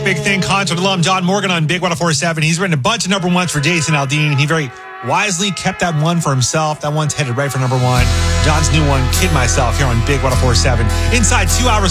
big thing. Concert alum John Morgan on Big 104.7. He's written a bunch of number ones for Jason Aldean. He very wisely kept that one for himself. That one's headed right for number one. John's new one, Kid Myself, here on Big 104.7. Inside 2 hours